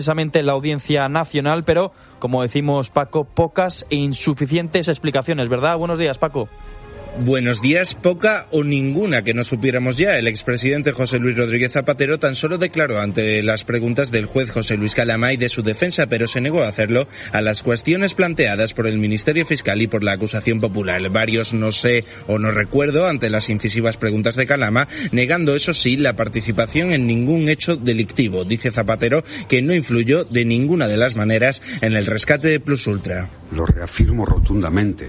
precisamente la Audiencia Nacional, pero, como decimos, Paco, pocas e insuficientes explicaciones, ¿verdad? Buenos días, Paco. Buenos días, poca o ninguna que no supiéramos ya. El expresidente José Luis Rodríguez Zapatero tan solo declaró ante las preguntas del juez José Luis Calama y de su defensa, pero se negó a hacerlo a las cuestiones planteadas por el Ministerio Fiscal y por la acusación popular. Varios no sé o no recuerdo ante las incisivas preguntas de Calama, negando, eso sí, la participación en ningún hecho delictivo. Dice Zapatero que no influyó de ninguna de las maneras en el rescate de Plus Ultra. Lo reafirmo rotundamente.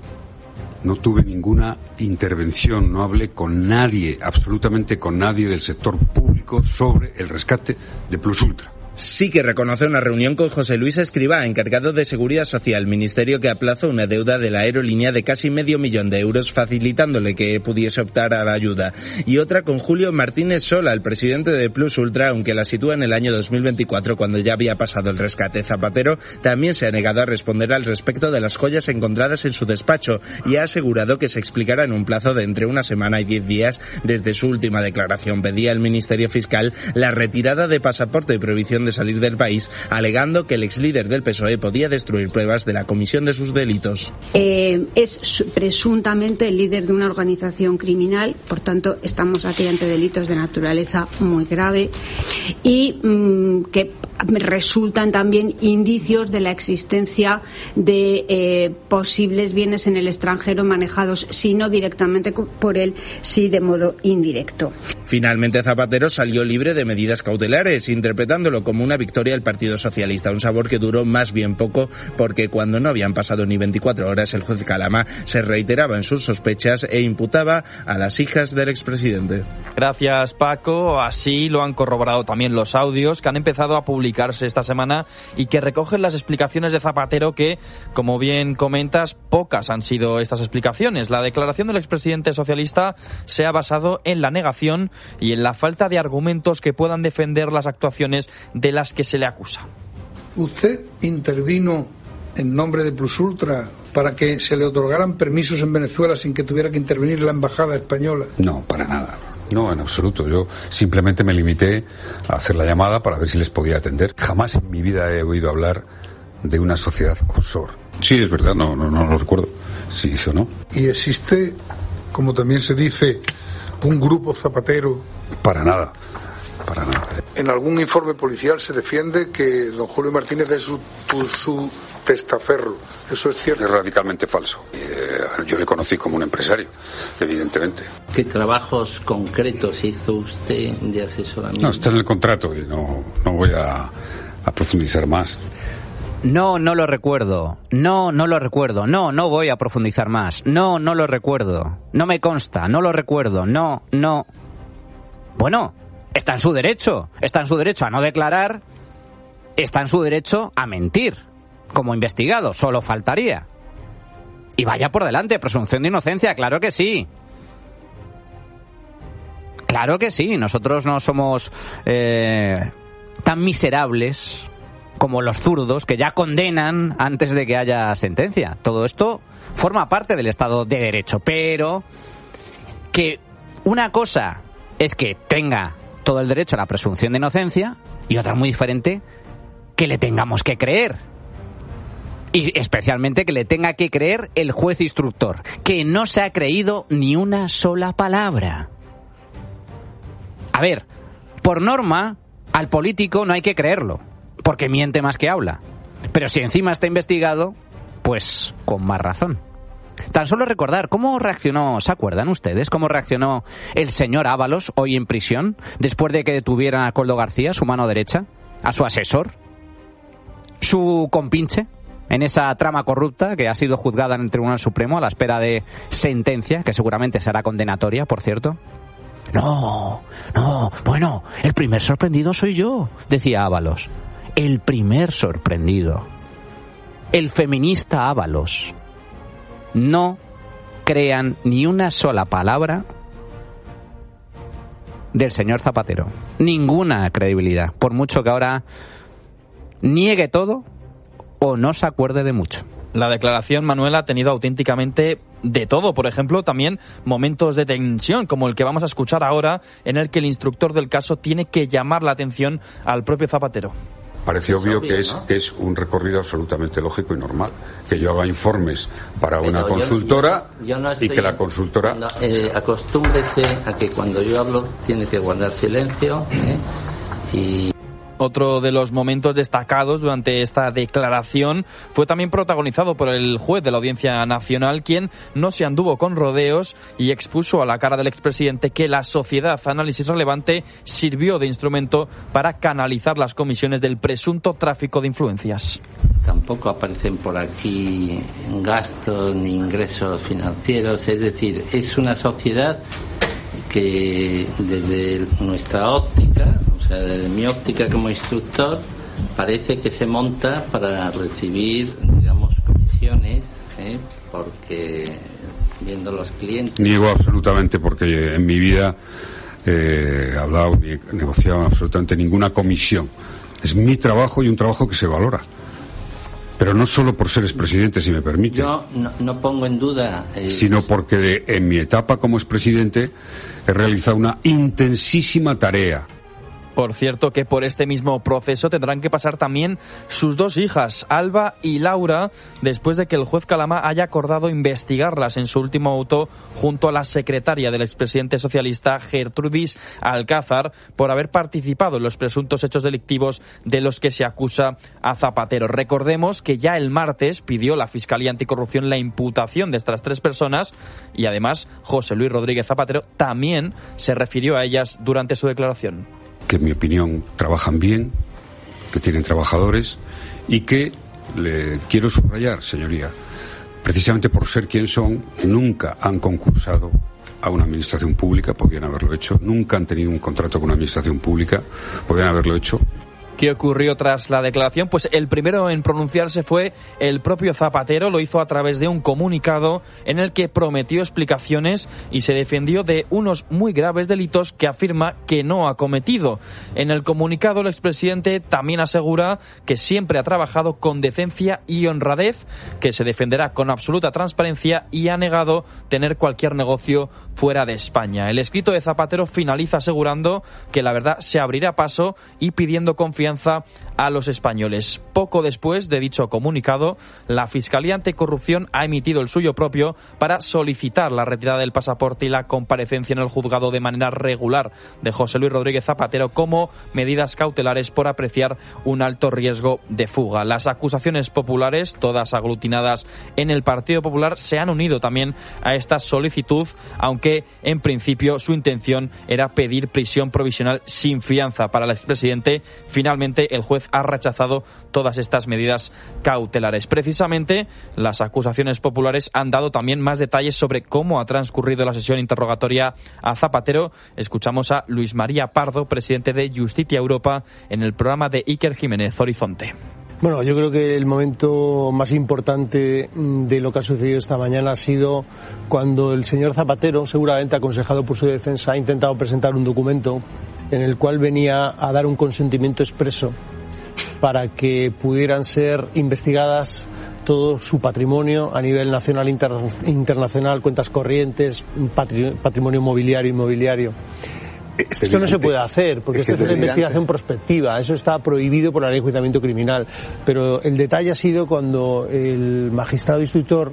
No tuve ninguna intervención, no hablé con nadie, absolutamente con nadie del sector público sobre el rescate de Plus Ultra. Sí que reconoce una reunión con José Luis Escrivá, encargado de Seguridad Social, ministerio que aplazó una deuda de la aerolínea de casi €500,000, facilitándole que pudiese optar a la ayuda. Y otra con Julio Martínez Sola, el presidente de Plus Ultra, aunque la sitúa en el año 2024, cuando ya había pasado el rescate. Zapatero también se ha negado a responder al respecto de las joyas encontradas en su despacho y ha asegurado que se explicará en un plazo de entre una semana y 10 días desde su última declaración. Pedía al Ministerio Fiscal la retirada de pasaporte y prohibición de salir del país, alegando que el exlíder del PSOE podía destruir pruebas de la comisión de sus delitos. Es presuntamente el líder de una organización criminal, por tanto estamos aquí ante delitos de naturaleza muy grave y que resultan también indicios de la existencia de posibles bienes en el extranjero manejados, si no directamente por él, sí de modo indirecto. Finalmente Zapatero salió libre de medidas cautelares, interpretándolo como una victoria del Partido Socialista, un sabor que duró más bien poco, porque cuando no habían pasado ni 24 horas el juez Calama se reiteraba en sus sospechas e imputaba a las hijas del expresidente. Gracias, Paco. Así lo han corroborado también los audios que han empezado a publicarse esta semana y que recogen las explicaciones de Zapatero que, como bien comentas, pocas han sido estas explicaciones. La declaración del expresidente socialista se ha basado en la negación y en la falta de argumentos que puedan defender las actuaciones de las que se le acusa. ¿Usted intervino en nombre de Plus Ultra para que se le otorgaran permisos en Venezuela sin que tuviera que intervenir la embajada española? No, para nada. No, en absoluto. Yo simplemente me limité a hacer la llamada para ver si les podía atender. Jamás en mi vida he oído hablar de una sociedad offshore. Sí, es verdad, no lo recuerdo si hizo o no. ¿Y existe, como también se dice, un grupo Zapatero? Para nada. Para nada. En algún informe policial se defiende que don Julio Martínez es su testaferro. ¿Eso es cierto? Es radicalmente falso. Yo le conocí como un empresario, evidentemente. ¿Qué trabajos concretos hizo usted de asesoramiento? No, está en el contrato y no voy a profundizar más. No lo recuerdo. No lo recuerdo. No voy a profundizar más. No lo recuerdo. No me consta. No lo recuerdo. No. Bueno, está en su derecho a no declarar, está en su derecho a mentir, como investigado, solo faltaría. Y vaya por delante, presunción de inocencia, claro que sí. Claro que sí, nosotros no somos tan miserables como los zurdos que ya condenan antes de que haya sentencia. Todo esto forma parte del Estado de Derecho, pero que una cosa es que tenga todo el derecho a la presunción de inocencia y otra muy diferente, que le tengamos que creer. Y especialmente que le tenga que creer el juez instructor, que no se ha creído ni una sola palabra. A ver, por norma, al político no hay que creerlo, porque miente más que habla. Pero si encima está investigado, pues con más razón. Tan solo recordar cómo reaccionó, ¿se acuerdan ustedes? ¿Cómo reaccionó el señor Ábalos hoy en prisión después de que detuvieran a Koldo García, su mano derecha, a su asesor, su compinche, en esa trama corrupta que ha sido juzgada en el Tribunal Supremo a la espera de sentencia, que seguramente será condenatoria, por cierto? No, bueno, el primer sorprendido soy yo, decía Ábalos. El primer sorprendido. El feminista Ábalos. No crean ni una sola palabra del señor Zapatero. Ninguna credibilidad, por mucho que ahora niegue todo o no se acuerde de mucho. La declaración, Manuel, ha tenido auténticamente de todo. Por ejemplo, también momentos de tensión, como el que vamos a escuchar ahora, en el que el instructor del caso tiene que llamar la atención al propio Zapatero. Parece obvio que es un recorrido absolutamente lógico y normal. Que yo haga informes para una consultora y que la consultora... acostúmbrese a que cuando yo hablo tiene que guardar silencio, y... Otro de los momentos destacados durante esta declaración fue también protagonizado por el juez de la Audiencia Nacional, quien no se anduvo con rodeos y expuso a la cara del expresidente que la Sociedad Análisis Relevante sirvió de instrumento para canalizar las comisiones del presunto tráfico de influencias. Tampoco aparecen por aquí gastos ni ingresos financieros, es decir, es una sociedad que desde nuestra óptica, o sea, desde mi óptica como instructor, parece que se monta para recibir, digamos, comisiones, porque viendo los clientes... Niego absolutamente, porque en mi vida he hablado ni he negociado absolutamente ninguna comisión. Es mi trabajo y un trabajo que se valora. Pero no solo por ser expresidente, si me permite. Yo no pongo en duda... Sino porque en mi etapa como expresidente he realizado una intensísima tarea. Por cierto, que por este mismo proceso tendrán que pasar también sus dos hijas, Alba y Laura, después de que el juez Calama haya acordado investigarlas en su último auto junto a la secretaria del expresidente socialista Gertrudis Alcázar por haber participado en los presuntos hechos delictivos de los que se acusa a Zapatero. Recordemos que ya el martes pidió la Fiscalía Anticorrupción la imputación de estas tres personas y además José Luis Rodríguez Zapatero también se refirió a ellas durante su declaración. Que en mi opinión trabajan bien, que tienen trabajadores y que, le quiero subrayar, señoría, precisamente por ser quien son, nunca han concursado a una administración pública, podrían haberlo hecho, nunca han tenido un contrato con una administración pública, podrían haberlo hecho. ¿Qué ocurrió tras la declaración? Pues el primero en pronunciarse fue el propio Zapatero, lo hizo a través de un comunicado en el que prometió explicaciones y se defendió de unos muy graves delitos que afirma que no ha cometido. En el comunicado el expresidente también asegura que siempre ha trabajado con decencia y honradez, que se defenderá con absoluta transparencia y ha negado tener cualquier negocio fuera de España. El escrito de Zapatero finaliza asegurando que la verdad se abrirá paso y pidiendo confianza a los españoles. Poco después de dicho comunicado, la Fiscalía Anticorrupción ha emitido el suyo propio para solicitar la retirada del pasaporte y la comparecencia en el juzgado de manera regular de José Luis Rodríguez Zapatero como medidas cautelares por apreciar un alto riesgo de fuga. Las acusaciones populares, todas aglutinadas en el Partido Popular, se han unido también a esta solicitud, aunque en principio su intención era pedir prisión provisional sin fianza para el expresidente. Finalmente el juez ha rechazado todas estas medidas cautelares. Precisamente las acusaciones populares han dado también más detalles sobre cómo ha transcurrido la sesión interrogatoria a Zapatero. Escuchamos a Luis María Pardo, presidente de Justicia Europa, en el programa de Iker Jiménez Horizonte. Bueno, yo creo que el momento más importante de lo que ha sucedido esta mañana ha sido cuando el señor Zapatero, seguramente aconsejado por su defensa, ha intentado presentar un documento en el cual venía a dar un consentimiento expreso para que pudieran ser investigadas todo su patrimonio a nivel nacional e internacional, cuentas corrientes, patrimonio inmobiliario. Esto no se puede hacer, porque esto es una investigación prospectiva, eso está prohibido por la ley de enjuiciamiento criminal. Pero el detalle ha sido cuando el magistrado instructor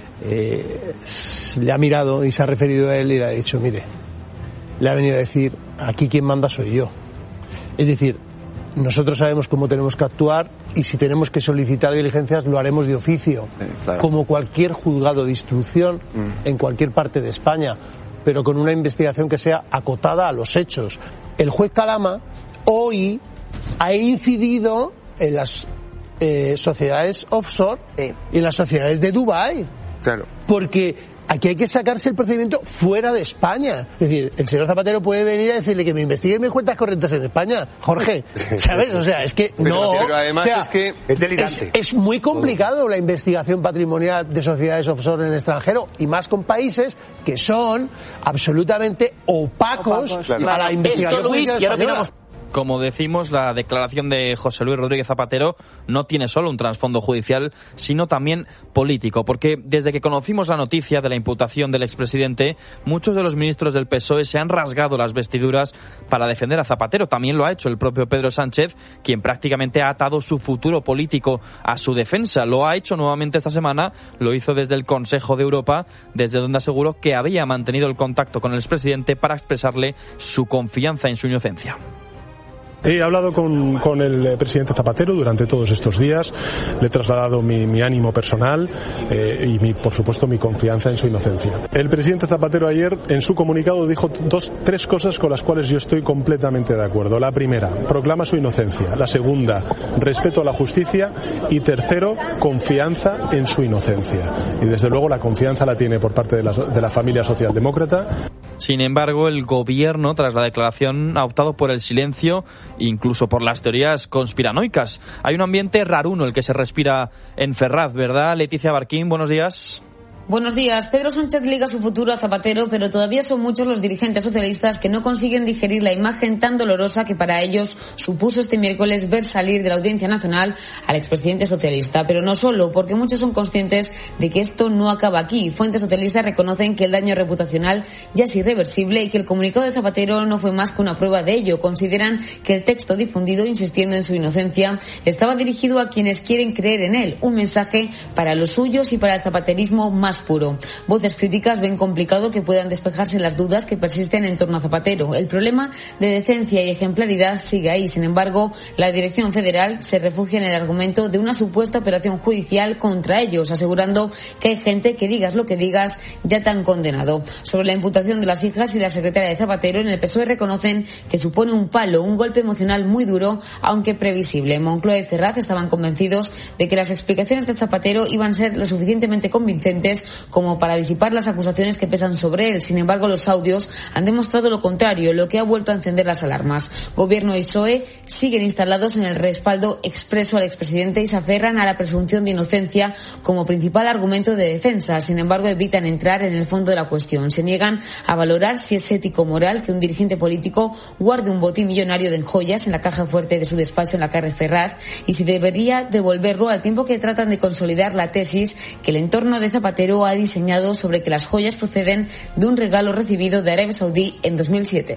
le ha mirado y se ha referido a él y le ha dicho, mire, le ha venido a decir, aquí quien manda soy yo. Es decir, nosotros sabemos cómo tenemos que actuar y si tenemos que solicitar diligencias lo haremos de oficio, claro, como cualquier juzgado de instrucción en cualquier parte de España, pero con una investigación que sea acotada a los hechos. El juez Calama hoy ha incidido en las sociedades offshore y en las sociedades de Dubái. Claro. Porque aquí hay que sacarse el procedimiento fuera de España. Es decir, el señor Zapatero puede venir a decirle que me investigue mis cuentas corrientes en España. Jorge, ¿sabes? O sea, es que no... Pero además, o sea, es que es delirante. Es muy complicado la investigación patrimonial de sociedades offshore en el extranjero y más con países que son absolutamente opacos a la investigación. Esto, Luis, ya lo tenemos Como decimos, la declaración de José Luis Rodríguez Zapatero no tiene solo un trasfondo judicial, sino también político, porque desde que conocimos la noticia de la imputación del expresidente, muchos de los ministros del PSOE se han rasgado las vestiduras para defender a Zapatero. También lo ha hecho el propio Pedro Sánchez, quien prácticamente ha atado su futuro político a su defensa. Lo ha hecho nuevamente esta semana, lo hizo desde el Consejo de Europa, desde donde aseguró que había mantenido el contacto con el expresidente para expresarle su confianza en su inocencia. He hablado con el presidente Zapatero durante todos estos días, le he trasladado mi ánimo personal y por supuesto mi confianza en su inocencia. El presidente Zapatero ayer en su comunicado dijo tres cosas con las cuales yo estoy completamente de acuerdo. La primera, proclama su inocencia. La segunda, respeto a la justicia. Y tercero, confianza en su inocencia. Y desde luego la confianza la tiene por parte de la familia socialdemócrata. Sin embargo, el gobierno, tras la declaración, ha optado por el silencio, incluso por las teorías conspiranoicas. Hay un ambiente raruno el que se respira en Ferraz, ¿verdad? Leticia Barquín, buenos días. Buenos días. Pedro Sánchez liga su futuro a Zapatero, pero todavía son muchos los dirigentes socialistas que no consiguen digerir la imagen tan dolorosa que para ellos supuso este miércoles ver salir de la Audiencia Nacional al expresidente socialista. Pero no solo, porque muchos son conscientes de que esto no acaba aquí. Fuentes socialistas reconocen que el daño reputacional ya es irreversible y que el comunicado de Zapatero no fue más que una prueba de ello. Consideran que el texto difundido, insistiendo en su inocencia, estaba dirigido a quienes quieren creer en él. Un mensaje para los suyos y para el zapaterismo más puro. Voces críticas ven complicado que puedan despejarse las dudas que persisten en torno a Zapatero. El problema de decencia y ejemplaridad sigue ahí. Sin embargo, la Dirección Federal se refugia en el argumento de una supuesta operación judicial contra ellos, asegurando que hay gente que, digas lo que digas, ya te han condenado. Sobre la imputación de las hijas y la secretaria de Zapatero, en el PSOE reconocen que supone un palo, un golpe emocional muy duro, aunque previsible. Moncloa y Ferraz estaban convencidos de que las explicaciones de Zapatero iban a ser lo suficientemente convincentes como para disipar las acusaciones que pesan sobre él. Sin embargo, los audios han demostrado lo contrario, lo que ha vuelto a encender las alarmas. Gobierno y PSOE siguen instalados en el respaldo expreso al expresidente y se aferran a la presunción de inocencia como principal argumento de defensa. Sin embargo, evitan entrar en el fondo de la cuestión. Se niegan a valorar si es ético o moral que un dirigente político guarde un botín millonario de joyas en la caja fuerte de su despacho en la calle Ferraz y si debería devolverlo, al tiempo que tratan de consolidar la tesis que el entorno de Zapatero ha diseñado sobre que las joyas proceden de un regalo recibido de Arabia Saudí en 2007.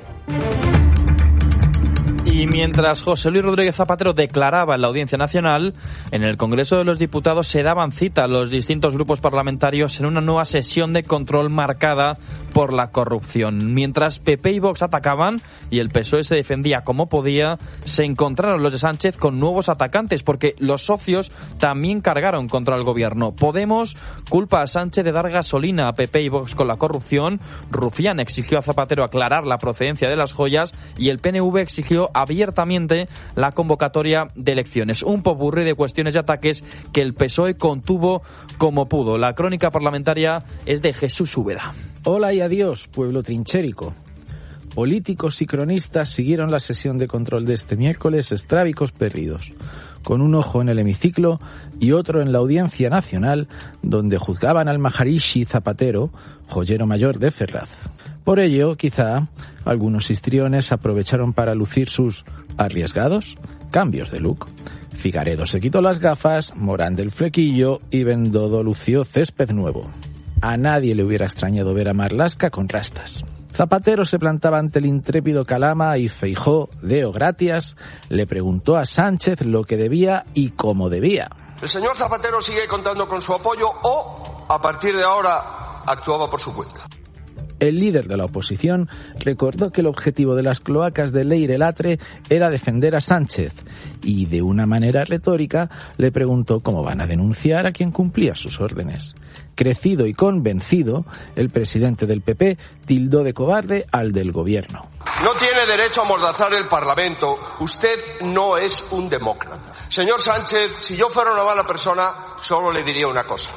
Y mientras José Luis Rodríguez Zapatero declaraba en la Audiencia Nacional, en el Congreso de los Diputados se daban cita a los distintos grupos parlamentarios en una nueva sesión de control marcada por la corrupción. Mientras PP y Vox atacaban y el PSOE se defendía como podía, se encontraron los de Sánchez con nuevos atacantes porque los socios también cargaron contra el gobierno. Podemos culpa a Sánchez de dar gasolina a PP y Vox con la corrupción, Rufián exigió a Zapatero aclarar la procedencia de las joyas y el PNV exigió abiertamente la convocatoria de elecciones. Un popurrí de cuestiones y ataques que el PSOE contuvo como pudo. La crónica parlamentaria es de Jesús Úbeda. Hola y adiós, pueblo trinchérico. Políticos y cronistas siguieron la sesión de control de este miércoles estrábicos perdidos, con un ojo en el hemiciclo y otro en la Audiencia Nacional, donde juzgaban al Maharishi Zapatero, joyero mayor de Ferraz. Por ello, quizá, algunos histriones aprovecharon para lucir sus arriesgados cambios de look. Figaredo se quitó las gafas, Morán del flequillo y Bendodo lució césped nuevo. A nadie le hubiera extrañado ver a Marlaska con rastas. Zapatero se plantaba ante el intrépido Calama y Feijóo, deo gratias, le preguntó a Sánchez lo que debía y cómo debía. ¿El señor Zapatero sigue contando con su apoyo o, a partir de ahora, actuaba por su cuenta? El líder de la oposición recordó que el objetivo de las cloacas de Leire Latre era defender a Sánchez y, de una manera retórica, le preguntó cómo van a denunciar a quien cumplía sus órdenes. Crecido y convencido, el presidente del PP tildó de cobarde al del gobierno. No tiene derecho a amordazar el Parlamento. Usted no es un demócrata. Señor Sánchez, si yo fuera una mala persona, solo le diría una cosa.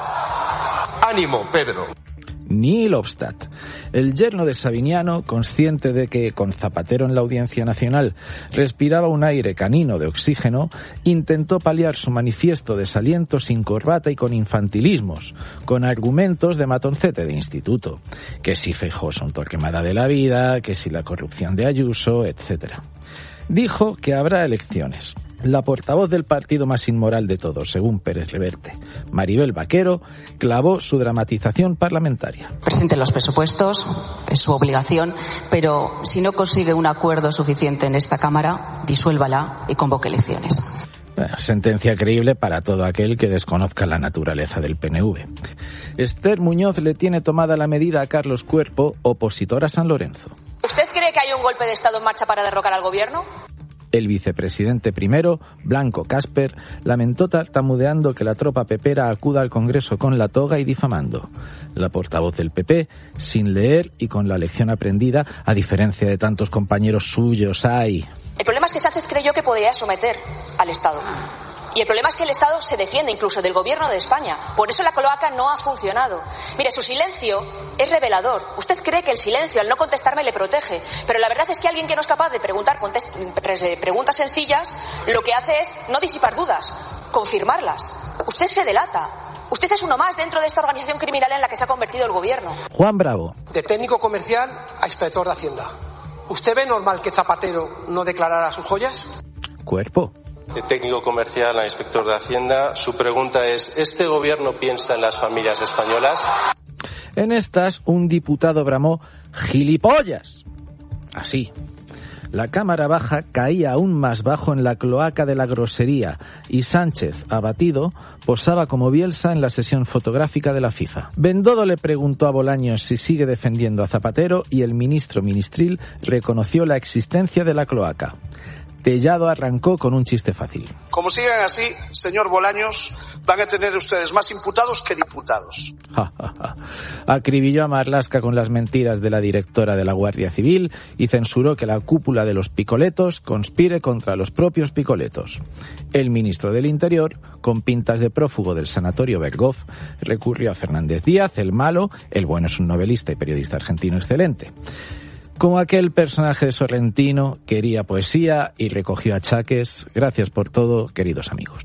Ánimo, Pedro. Neil Obstadt, el yerno de Sabiniano, consciente de que con Zapatero en la Audiencia Nacional respiraba un aire canino de oxígeno, intentó paliar su manifiesto desaliento sin corbata y con infantilismos, con argumentos de matoncete de instituto, que si Feijóo es un torquemada de la vida, que si la corrupción de Ayuso, etc. dijo que habrá elecciones. La portavoz del partido más inmoral de todos, según Pérez Reverte, Maribel Vaquero, clavó su dramatización parlamentaria. Presente los presupuestos, es su obligación, pero si no consigue un acuerdo suficiente en esta Cámara, disuélvala y convoque elecciones. Sentencia creíble para todo aquel que desconozca la naturaleza del PNV. Esther Muñoz le tiene tomada la medida a Carlos Cuerpo, opositor a San Lorenzo. ¿Usted cree que hay un golpe de Estado en marcha para derrocar al gobierno? El vicepresidente primero, Blanco Casper, lamentó tartamudeando que la tropa pepera acuda al Congreso con la toga y difamando. La portavoz del PP, sin leer y con la lección aprendida, a diferencia de tantos compañeros suyos, hay... El problema es que Sánchez creyó que podía someter al Estado. Y el problema es que el Estado se defiende incluso del gobierno de España. Por eso la cloaca no ha funcionado. Mire, su silencio es revelador. Usted cree que el silencio, al no contestarme, le protege. Pero la verdad es que alguien que no es capaz de preguntar preguntas sencillas, lo que hace es no disipar dudas, confirmarlas. Usted se delata. Usted es uno más dentro de esta organización criminal en la que se ha convertido el gobierno. Juan Bravo. De técnico comercial a inspector de Hacienda. ¿Usted ve normal que Zapatero no declarara sus joyas? Cuerpo. De técnico comercial a inspector de Hacienda, su pregunta es: ¿este gobierno piensa en las familias españolas? En estas, un diputado bramó: ¡gilipollas! Así. La Cámara Baja caía aún más bajo en la cloaca de la grosería y Sánchez, abatido, posaba como Bielsa en la sesión fotográfica de la FIFA. Bendodo le preguntó a Bolaños si sigue defendiendo a Zapatero y el ministro ministril reconoció la existencia de la cloaca. Tellado arrancó con un chiste fácil. Como sigan así, señor Bolaños, van a tener ustedes más imputados que diputados. Acribilló a Marlaska con las mentiras de la directora de la Guardia Civil y censuró que la cúpula de los picoletos conspire contra los propios picoletos. El ministro del Interior, con pintas de prófugo del sanatorio Berghoff, recurrió a Fernández Díaz, el malo. El bueno es un novelista y periodista argentino excelente. Como aquel personaje de Sorrentino, quería poesía y recogió achaques. Gracias por todo, queridos amigos.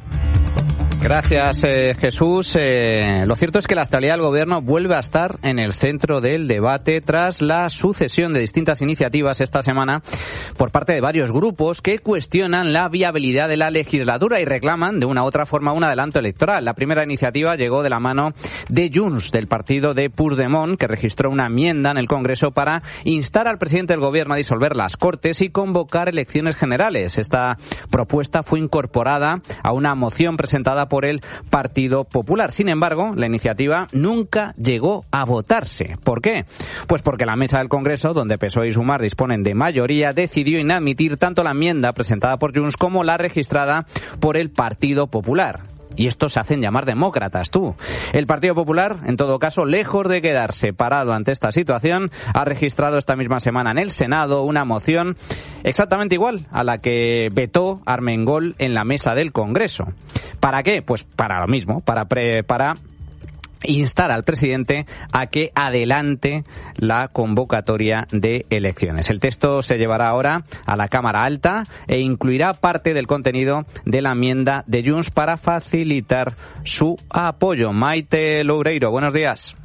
Gracias, Jesús. Lo cierto es que la estabilidad del gobierno vuelve a estar en el centro del debate tras la sucesión de distintas iniciativas esta semana por parte de varios grupos que cuestionan la viabilidad de la legislatura y reclaman de una u otra forma un adelanto electoral. La primera iniciativa llegó de la mano de Junts, del partido de Puigdemont, que registró una enmienda en el Congreso para instar al presidente del gobierno a disolver las Cortes y convocar elecciones generales. Esta propuesta fue incorporada a una moción presentada por el Partido Popular. Sin embargo, la iniciativa nunca llegó a votarse. ¿Por qué? Pues porque la mesa del Congreso, donde PSOE y Sumar disponen de mayoría, decidió inadmitir tanto la enmienda presentada por Junts como la registrada por el Partido Popular. Y estos se hacen llamar demócratas, tú. El Partido Popular, en todo caso, lejos de quedarse parado ante esta situación, ha registrado esta misma semana en el Senado una moción exactamente igual a la que vetó Armengol en la mesa del Congreso. ¿Para qué? Pues para lo mismo, para instar al presidente a que adelante la convocatoria de elecciones. El texto se llevará ahora a la Cámara Alta e incluirá parte del contenido de la enmienda de Junts para facilitar su apoyo. Maite Loureiro, buenos días.